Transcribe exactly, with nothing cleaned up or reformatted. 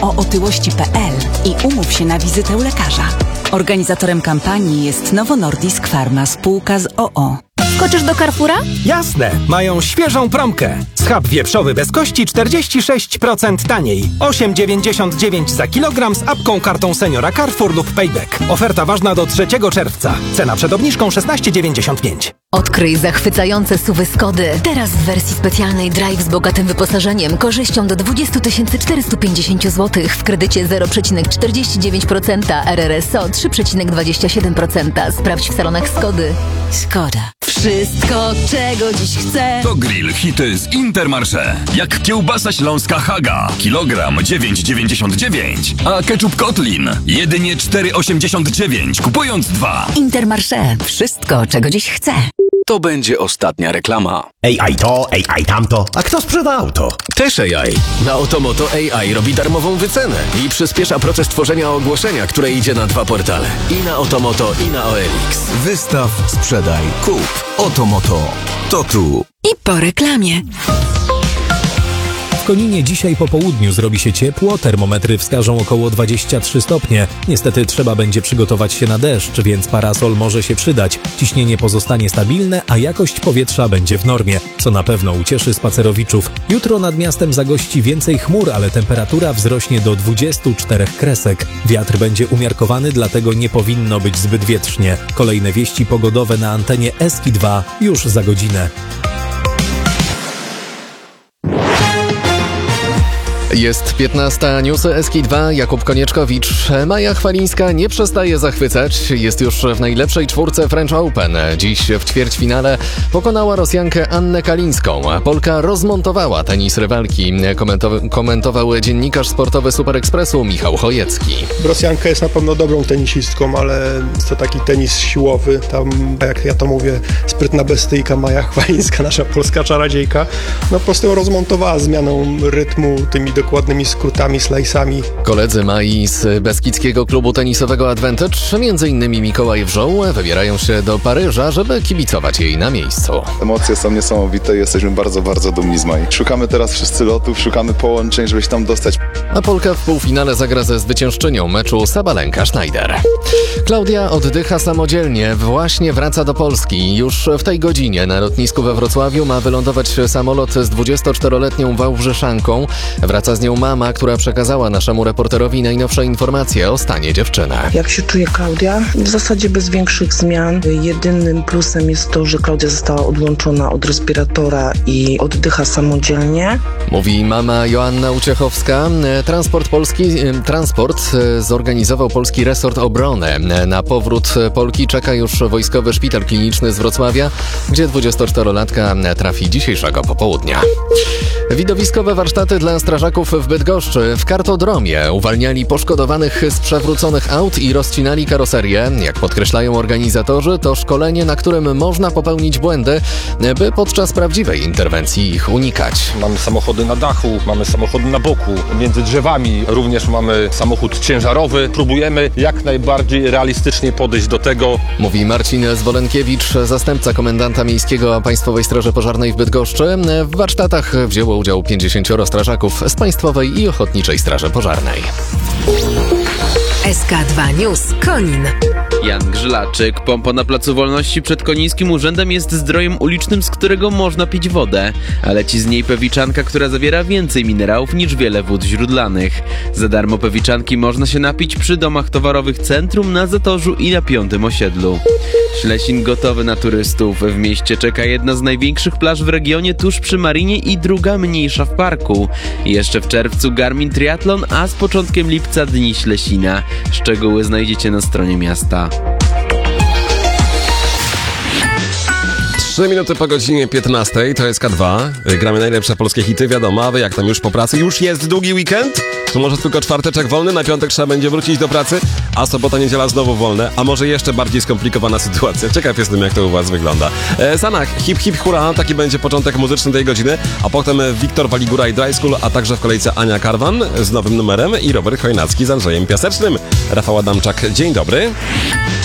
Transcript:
o otyłości kropka p l i umów się na wizytę u lekarza. Organizatorem kampanii jest Novo Nordisk Pharma, spółka z o o. Skoczysz do Carrefoura? Jasne, mają świeżą promkę. Schab wieprzowy bez kości czterdzieści sześć procent taniej. osiem dziewięćdziesiąt dziewięć za kilogram z apką, kartą seniora Carrefour lub Payback. Oferta ważna do trzeciego czerwca. Cena przed obniżką szesnaście dziewięćdziesiąt pięć. Odkryj zachwycające S U V-y Skody. Teraz w wersji specjalnej Drive z bogatym wyposażeniem, korzyścią do dwadzieścia tysięcy czterysta pięćdziesiąt złotych w kredycie zero przecinek czterdzieści dziewięć procent, R R S O trzy przecinek dwadzieścia siedem procent. Sprawdź w salonach Skody. Skoda. Wszystko, czego dziś chcę. To grill hity z Intermarché. Jak kiełbasa śląska Haga. Kilogram dziewięć dziewięćdziesiąt dziewięć. A ketchup Kotlin. Jedynie cztery osiemdziesiąt dziewięć. Kupując dwa. Intermarché. Wszystko, czego dziś chcę. To będzie ostatnia reklama. A I to, A I tamto. A kto sprzeda auto? Też A I. Na Otomoto A I robi darmową wycenę i przyspiesza proces tworzenia ogłoszenia, które idzie na dwa portale. I na Otomoto, i na O L X. Wystaw, sprzedaj, kup. Otomoto. To tu. I po reklamie. W Koninie dzisiaj po południu zrobi się ciepło, termometry wskażą około dwadzieścia trzy stopnie. Niestety trzeba będzie przygotować się na deszcz, więc parasol może się przydać. Ciśnienie pozostanie stabilne, a jakość powietrza będzie w normie, co na pewno ucieszy spacerowiczów. Jutro nad miastem zagości więcej chmur, ale temperatura wzrośnie do dwudziestu czterech kresek. Wiatr będzie umiarkowany, dlatego nie powinno być zbyt wietrznie. Kolejne wieści pogodowe na antenie Eski dwa już za godzinę. Jest piętnasta, newsy Eski dwa, Jakub Konieczkowicz. Maja Chwalińska nie przestaje zachwycać. Jest już w najlepszej czwórce French Open. Dziś w ćwierćfinale pokonała Rosjankę Annę Kalińską. Polka rozmontowała tenis rywalki. Komentow- komentował dziennikarz sportowy Super Expressu Michał Chojecki. Rosjanka jest na pewno dobrą tenisistką, ale to taki tenis siłowy. Tam, jak ja to mówię, sprytna bestyjka Maja Chwalińska, nasza polska czarodziejka, no po prostu ją rozmontowała zmianą rytmu, tymi dokładnymi skrótami, slajsami. Koledzy Mai z beskidzkiego klubu tenisowego Advantage, między innymi Mikołaj Wrzoł, wybierają się do Paryża, żeby kibicować jej na miejscu. Emocje są niesamowite i jesteśmy bardzo, bardzo dumni z Mai. Szukamy teraz wszyscy lotów, szukamy połączeń, żeby się tam dostać. A Polka w półfinale zagra ze zwyciężczynią meczu Sabalenka Schneider. Klaudia oddycha samodzielnie, właśnie wraca do Polski. Już w tej godzinie na lotnisku we Wrocławiu ma wylądować samolot z dwudziestoczteroletnią Wałbrzeszanką. Wraca z nią mama, która przekazała naszemu reporterowi najnowsze informacje o stanie dziewczyny. Jak się czuje Klaudia? W zasadzie bez większych zmian. Jedynym plusem jest to, że Klaudia została odłączona od respiratora i oddycha samodzielnie. Mówi mama Joanna Uciechowska. Transport Polski, Transport zorganizował Polski Resort Obrony. Na powrót Polki czeka już Wojskowy Szpital Kliniczny z Wrocławia, gdzie dwudziestoczterolatka trafi dzisiejszego popołudnia. Widowiskowe warsztaty dla strażaków w Bydgoszczy. W kartodromie uwalniali poszkodowanych z przewróconych aut i rozcinali karoserię. Jak podkreślają organizatorzy, to szkolenie, na którym można popełnić błędy, by podczas prawdziwej interwencji ich unikać. Mamy samochody na dachu, mamy samochody na boku, między drzewami, również mamy samochód ciężarowy. Próbujemy jak najbardziej realistycznie podejść do tego. Mówi Marcin Zwolenkiewicz, zastępca komendanta miejskiego Państwowej Straży Pożarnej w Bydgoszczy. W warsztatach wzięło udział pięćdziesięcioro strażaków z Państwowej i Ochotniczej Straży Pożarnej. S K dwa News Konin. Jan Grzylaczyk. Pompa na Placu Wolności przed Konińskim Urzędem jest zdrojem ulicznym, z którego można pić wodę, a leci z niej pewiczanka, która zawiera więcej minerałów niż wiele wód źródlanych. Za darmo pewiczanki można się napić przy domach towarowych Centrum, na Zatorzu i na Piątym Osiedlu. Ślesin gotowy na turystów. W mieście czeka jedna z największych plaż w regionie tuż przy Marinie i druga mniejsza w parku. Jeszcze w czerwcu Garmin Triathlon, a z początkiem lipca Dni Ślesina. Szczegóły znajdziecie na stronie miasta. Trzy minuty po godzinie piętnastej, to jest K dwa. Gramy najlepsze polskie hity, wiadomo, a wy jak tam już po pracy? Już jest długi weekend? To może tylko czwarteczek wolny, na piątek trzeba będzie wrócić do pracy, a sobota, niedziela znowu wolne, a może jeszcze bardziej skomplikowana sytuacja. Ciekaw jestem, jak to u was wygląda. E, Sanach, hip hip hura, taki będzie początek muzyczny tej godziny, a potem Wiktor Waligura i Dry School, a także w kolejce Ania Karwan z nowym numerem i Robert Chojnacki z Andrzejem Piasecznym. Rafał Adamczak, dzień dobry.